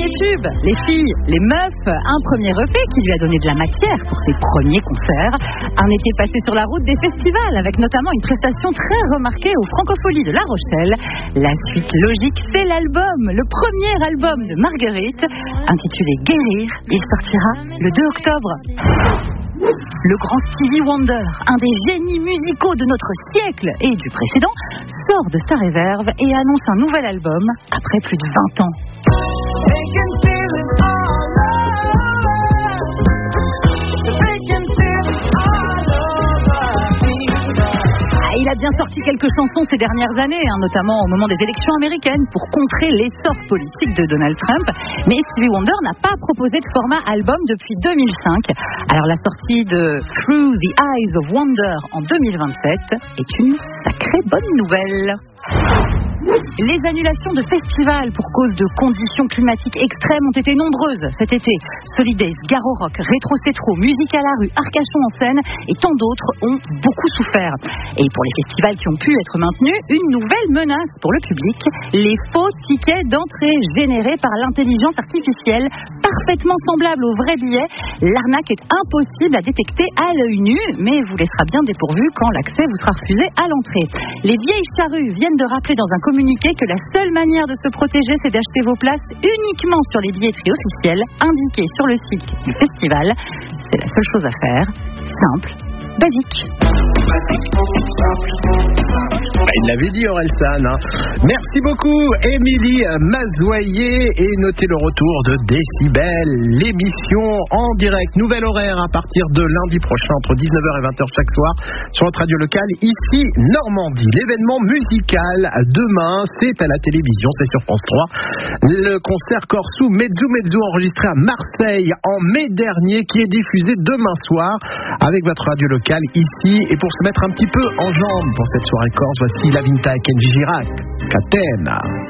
premiers tubes, les filles, les meufs, un premier EP qui lui a donné de la matière pour ses premiers concerts, un été passé sur la route des festivals avec notamment une prestation très remarquée aux Francopholies de La Rochelle. La suite logique, c'est l'album, le premier album de Marguerite, intitulé Guérir. Il sortira le 2 octobre. Le grand Stevie Wonder, un des génies musicaux de notre siècle et du précédent, sort de sa réserve et annonce un nouvel album après plus de 20 ans. Il a bien sorti quelques chansons ces dernières années, notamment au moment des élections américaines, pour contrer l'essor politique de Donald Trump. Mais Stevie Wonder n'a pas proposé de format album depuis 2005. Alors la sortie de Through the Eyes of Wonder en 2027 est une sacrée bonne nouvelle. Les annulations de festivals pour cause de conditions climatiques extrêmes ont été nombreuses cet été. Solidays, Garo Rock, Rétro Cétro, Musique à la rue, Arcachon en scène et tant d'autres ont beaucoup souffert. Et pour les festivals qui ont pu être maintenus, une nouvelle menace pour le public, les faux tickets d'entrée générés par l'intelligence artificielle, parfaitement semblables aux vrais billets. L'arnaque est impossible à détecter à l'œil nu, mais vous laissera bien dépourvu quand l'accès vous sera refusé à l'entrée. Les vieilles charrues viennent de rappeler dans un communiqué que la seule manière de se protéger, c'est d'acheter vos places uniquement sur les billetteries officielles indiquées sur le site du festival. C'est la seule chose à faire, simple, basique. Il l'avait dit, Orelsan. Merci beaucoup, Émilie Mazoyer. Et notez le retour de Décibel, l'émission en direct, nouvel horaire à partir de lundi prochain, entre 19h et 20h chaque soir, sur notre radio locale, ici, Normandie. L'événement musical demain, c'est à la télévision, c'est sur France 3. Le concert Corsou Mezzo Mezzo, enregistré à Marseille en mai dernier, qui est diffusé demain soir avec votre radio locale ici. Et pour se mettre un petit peu en jambes pour cette soirée corse, voici La Vinta et Kenji Girac, Catena.